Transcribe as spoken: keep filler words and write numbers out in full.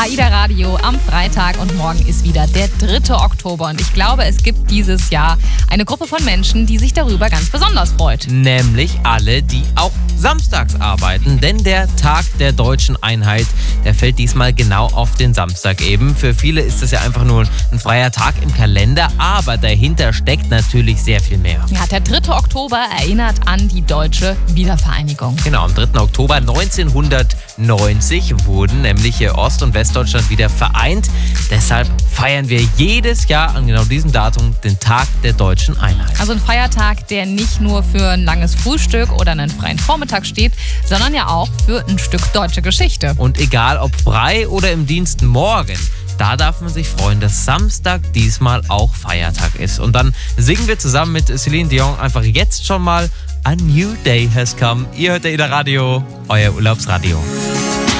AIDA Radio am Freitag und morgen ist wieder der dritte Oktober. Und ich glaube, es gibt dieses Jahr eine Gruppe von Menschen, die sich darüber ganz besonders freut. Nämlich alle, die auch samstags arbeiten. Denn der Tag der deutschen Einheit, der fällt diesmal genau auf den Samstag eben. Für viele ist das ja einfach nur ein freier Tag im Kalender, aber dahinter steckt natürlich sehr viel mehr. Ja, der dritte Oktober erinnert an die deutsche Wiedervereinigung. Genau, am dritten Oktober neunzehnhundertneunzig wurden nämlich Ost- und Westdeutschland wieder vereint. Deshalb feiern wir jedes Jahr an genau diesem Datum den Tag der deutschen Einheit. Also ein Feiertag, der nicht nur für ein langes Frühstück oder einen freien Vormittag steht, sondern ja auch für ein Stück deutsche Geschichte. Und egal ob frei oder im Dienst morgen, da darf man sich freuen, dass Samstag diesmal auch Feiertag ist. Und dann singen wir zusammen mit Celine Dion einfach jetzt schon mal A New Day Has Come. Ihr hört AIDA Radio, euer Urlaubsradio.